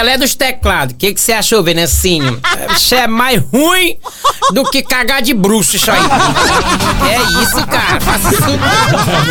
Pelé dos teclados. O que você achou, Venecinho? Isso é mais ruim do que cagar de bruxo, isso aí. É isso, cara. Faça isso.